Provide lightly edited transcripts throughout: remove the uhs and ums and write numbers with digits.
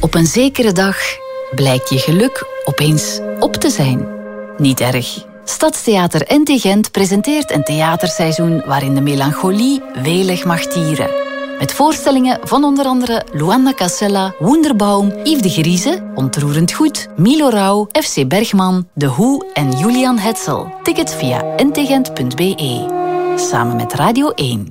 Op een zekere dag blijkt je geluk opeens op te zijn. Niet erg. Stadstheater NT Gent presenteert een theaterseizoen waarin de melancholie welig mag tieren. Met voorstellingen van onder andere Luanda Casella, Wunderbaum, Yves de Grieze, Ontroerend Goed, Milo Rauw, FC Bergman, De Hoe en Julian Hetzel. Tickets via ntgent.be. Samen met Radio 1.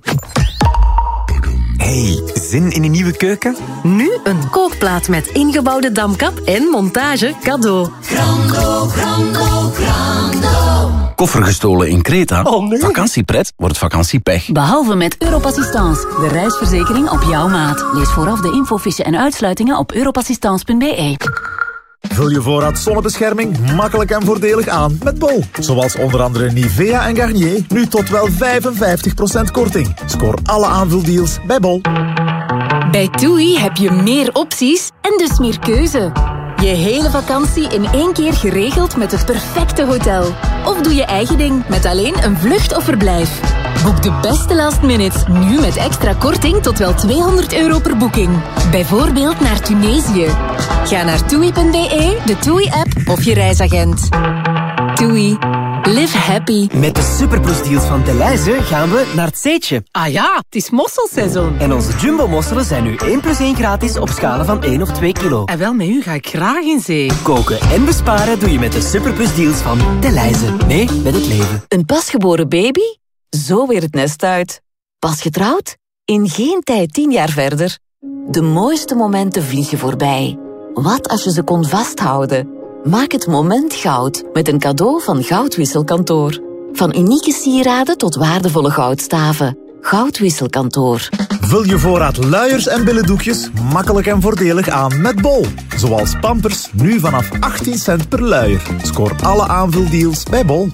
Hey, zin in een nieuwe keuken? Nu een kookplaat met ingebouwde damkap en montage cadeau. Grando, grando, grando. Koffer gestolen in Kreta? Oh nee. Vakantiepret wordt vakantiepech. Behalve met Europassistance, de reisverzekering op jouw maat. Lees vooraf de infofiche en uitsluitingen op europassistance.be. Vul je voorraad zonnebescherming makkelijk en voordelig aan met Bol. Zoals onder andere Nivea en Garnier, nu tot wel 55% korting. Scoor alle aanvuldeals bij Bol. Bij TUI heb je meer opties en dus meer keuze. Je hele vakantie in 1 keer geregeld met het perfecte hotel. Of doe je eigen ding met alleen een vlucht of verblijf. Boek de beste last minutes nu met extra korting tot wel €200 per boeking. Bijvoorbeeld naar Tunesië. Ga naar TUI.be, de TUI-app of je reisagent. TUI. Live happy. Met de superplusdeals van Delhaize gaan we naar het Zeetje. Ah ja, het is mosselseizoen. En onze jumbo-mosselen zijn nu 1+1 gratis op schalen van 1 of 2 kilo. En wel, met u ga ik graag in zee. Koken en besparen doe je met de superplusdeals van Delhaize. Nee, met het leven. Een pasgeboren baby? Zo weer het nest uit. Pas getrouwd? In geen tijd 10 jaar verder. De mooiste momenten vliegen voorbij. Wat als je ze kon vasthouden? Maak het moment goud met een cadeau van Goudwisselkantoor. Van unieke sieraden tot waardevolle goudstaven. Goudwisselkantoor. Vul je voorraad luiers en billendoekjes makkelijk en voordelig aan met Bol. Zoals Pampers, nu vanaf 18 cent per luier. Scoor alle aanvuldeals bij Bol.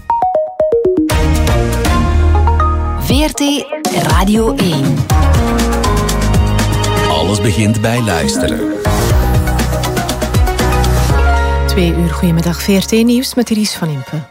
VRT Radio 1. Alles begint bij luisteren. 2 uur, goedemiddag. VRT-nieuws met Iris van Impe.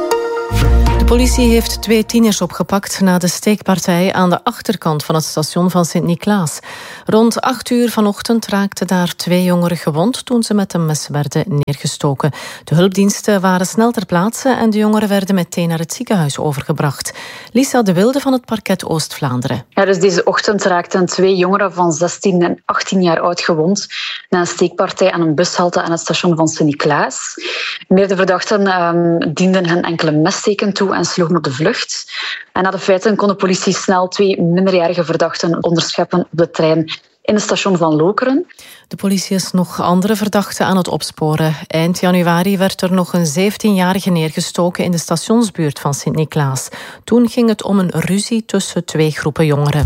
De politie heeft 2 tieners opgepakt na de steekpartij aan de achterkant van het station van Sint-Niklaas. Rond 8 uur vanochtend raakten daar 2 jongeren gewond toen ze met een mes werden neergestoken. De hulpdiensten waren snel ter plaatse en de jongeren werden meteen naar het ziekenhuis overgebracht. Lisa de Wilde van het parket Oost-Vlaanderen. Ja, dus deze ochtend raakten 2 jongeren van 16 en 18 jaar oud gewond na een steekpartij aan een bushalte aan het station van Sint-Niklaas. Meerdere verdachten dienden hen enkele messteken toe en sloegen op de vlucht. En na de feiten kon de politie snel 2 minderjarige verdachten onderscheppen op de trein in het station van Lokeren. De politie is nog andere verdachten aan het opsporen. Eind januari werd er nog een 17-jarige neergestoken in de stationsbuurt van Sint-Niklaas. Toen ging het om een ruzie tussen 2 groepen jongeren.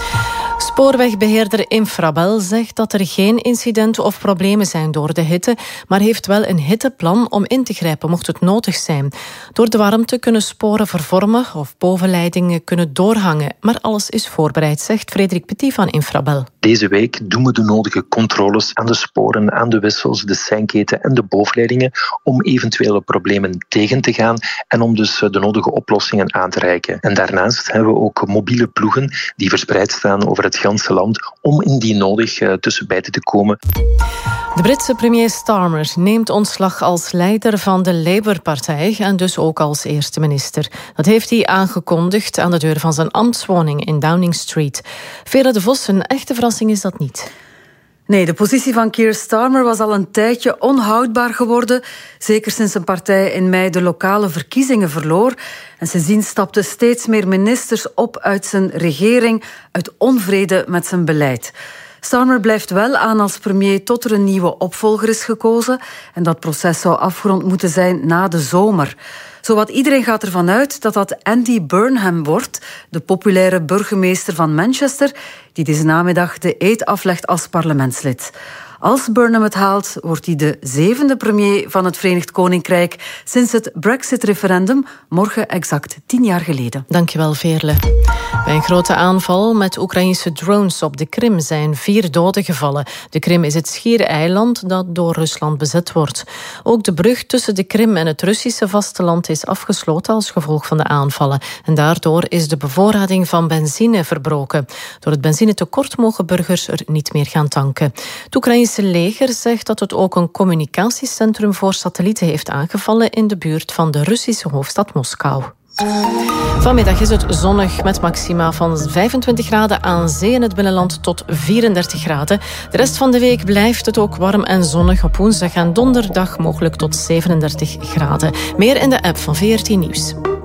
Spoorwegbeheerder Infrabel zegt dat er geen incidenten of problemen zijn door de hitte, maar heeft wel een hitteplan om in te grijpen mocht het nodig zijn. Door de warmte kunnen sporen vervormen of bovenleidingen kunnen doorhangen, maar alles is voorbereid, zegt Frederik Petit van Infrabel. Deze week doen we de nodige controles aan de sporen, aan de wissels, de seinketen en de bovenleidingen om eventuele problemen tegen te gaan en om dus de nodige oplossingen aan te reiken. En daarnaast hebben we ook mobiele ploegen die verspreid staan over het ganse land om indien nodig tussen beiden te komen. De Britse premier Starmer neemt ontslag als leider van de Labour-partij en dus ook als eerste minister. Dat heeft hij aangekondigd aan de deur van zijn ambtswoning in Downing Street. Vera de Vos, een echte verrassing is dat niet. Nee, de positie van Keir Starmer was al een tijdje onhoudbaar geworden. Zeker sinds zijn partij in mei de lokale verkiezingen verloor. En sindsdien stapten steeds meer ministers op uit zijn regering uit onvrede met zijn beleid. Starmer blijft wel aan als premier tot er een nieuwe opvolger is gekozen. En dat proces zou afgerond moeten zijn na de zomer. Zowat iedereen gaat ervan uit dat dat Andy Burnham wordt, de populaire burgemeester van Manchester, die deze namiddag de eed aflegt als parlementslid. Als Burnham het haalt, wordt hij de 7e premier van het Verenigd Koninkrijk sinds het Brexit-referendum, morgen exact 10 jaar geleden. Dankjewel, Veerle. Bij een grote aanval met Oekraïnse drones op de Krim zijn 4 doden gevallen. De Krim is het schiereiland dat door Rusland bezet wordt. Ook de brug tussen de Krim en het Russische vasteland is afgesloten als gevolg van de aanvallen. En daardoor is de bevoorrading van benzine verbroken. Door het benzinetekort mogen burgers er niet meer gaan tanken. Het Oekraïnse Russische leger zegt dat het ook een communicatiecentrum voor satellieten heeft aangevallen in de buurt van de Russische hoofdstad Moskou. Vanmiddag is het zonnig met maxima van 25 graden aan zee in het binnenland tot 34 graden. De rest van de week blijft het ook warm en zonnig. Op woensdag en donderdag mogelijk tot 37 graden. Meer in de app van VRT Nieuws.